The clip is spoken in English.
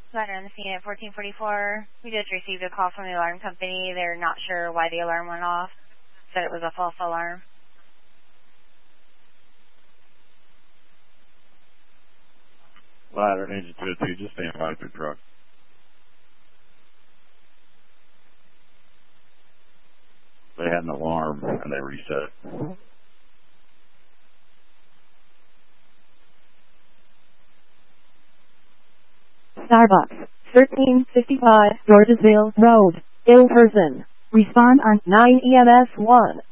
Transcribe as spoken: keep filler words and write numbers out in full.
Ladder on the scene at fourteen forty-four. We just received a call from the alarm company. They're not sure why the alarm went off. Said it was a false alarm. Ladder, engine two oh two, just stand by for truck. They had an alarm and they reset it. Starbucks, thirteen fifty-five Georgesville Road, in person. Respond on nine E M S one.